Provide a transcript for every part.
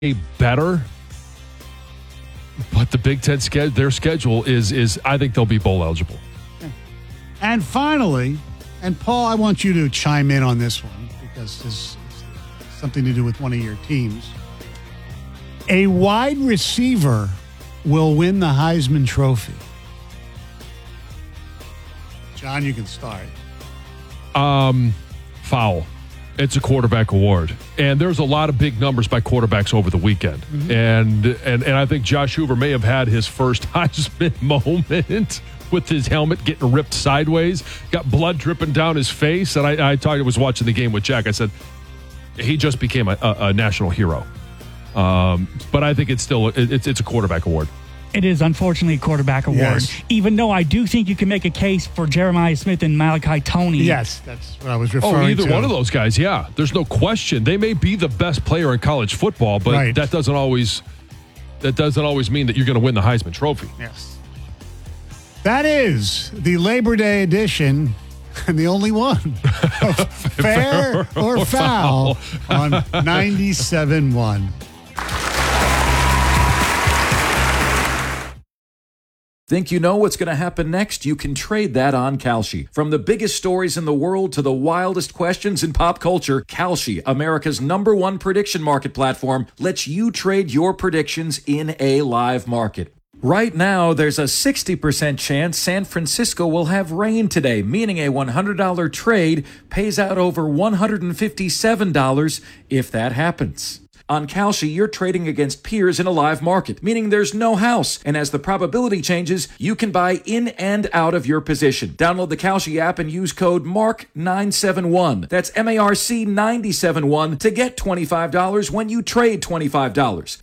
better, but the Big Ten their schedule is I think they'll be bowl eligible. And finally, and Paul, I want you to chime in on this one because it's something to do with one of your teams. A wide receiver will win the Heisman Trophy. John, you can start. Foul. It's a quarterback award. And there's a lot of big numbers by quarterbacks over the weekend. Mm-hmm. And I think Josh Hoover may have had his first Heisman moment with his helmet getting ripped sideways, got blood dripping down his face. And I was watching the game with Jack. I said, he just became a national hero. But I think it's still it's a quarterback award. It is, unfortunately, a quarterback award. Yes. Even though I do think you can make a case for Jeremiah Smith and Malachi Toney. Yes, that's what I was referring to. Either one of those guys, yeah. There's no question. They may be the best player in college football, but that doesn't always mean that you're going to win the Heisman Trophy. Yes. That is the Labor Day edition, and the only one, of Fair or Foul on 97.1. Think you know what's going to happen next? You can trade that on Kalshi. From the biggest stories in the world to the wildest questions in pop culture, Kalshi, America's #1 prediction market platform, lets you trade your predictions in a live market. Right now, there's a 60% chance San Francisco will have rain today, meaning a $100 trade pays out over $157 if that happens. On Kalshi, you're trading against peers in a live market, meaning there's no house. And as the probability changes, you can buy in and out of your position. Download the Kalshi app and use code MARC971. That's MARC971 to get $25 when you trade $25.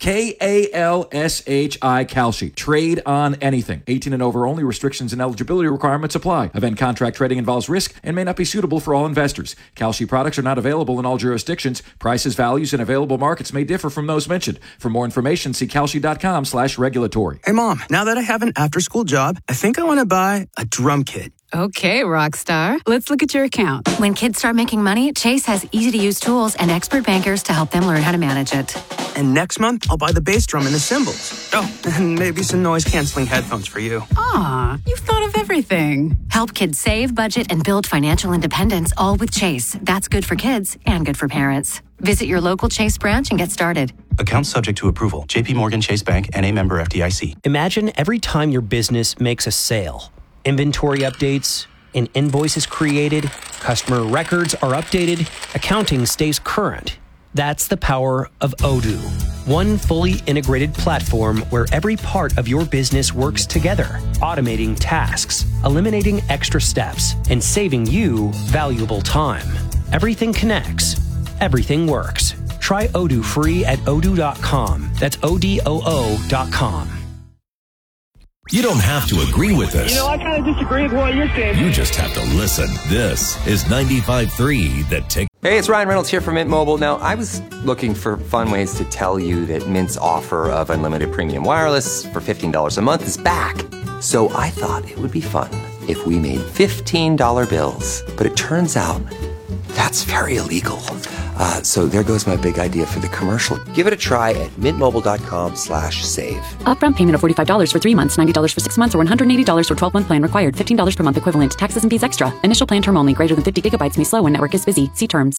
KALSHI Kalshi. Trade on anything. 18 and over only. Restrictions and eligibility requirements apply. Event contract trading involves risk and may not be suitable for all investors. Kalshi products are not available in all jurisdictions. Prices, values, and available markets may differ from those mentioned. For more information, see Kalshi.com/regulatory. Hey, Mom, now that I have an after-school job, I think I want to buy a drum kit. Okay, Rockstar. Let's look at your account. When kids start making money, Chase has easy-to-use tools and expert bankers to help them learn how to manage it. And next month, I'll buy the bass drum and the cymbals. Oh, and maybe some noise-canceling headphones for you. Aw, you've thought of everything. Help kids save, budget, and build financial independence, all with Chase. That's good for kids and good for parents. Visit your local Chase branch and get started. Account subject to approval. JP Morgan Chase Bank, N.A. member FDIC. Imagine every time your business makes a sale. Inventory updates, an invoice is created, customer records are updated, accounting stays current. That's the power of Odoo. One fully integrated platform where every part of your business works together, automating tasks, eliminating extra steps, and saving you valuable time. Everything connects. Everything works. Try Odoo free at odoo.com. That's ODOO.com. You don't have to agree with us. I kind of disagree with what you're saying. You just have to listen. This is 95.3 The Ticket. Hey, it's Ryan Reynolds here from Mint Mobile. Now, I was looking for fun ways to tell you that Mint's offer of unlimited premium wireless for $15 a month is back. So I thought it would be fun if we made $15 bills. But it turns out that's very illegal. So there goes my big idea for the commercial. Give it a try at mintmobile.com/save. Upfront payment of $45 for 3 months, $90 for 6 months, or $180 for 12-month plan required. $15 per month equivalent. Taxes and fees extra. Initial plan term only. Greater than 50 gigabytes may slow when network is busy. See terms.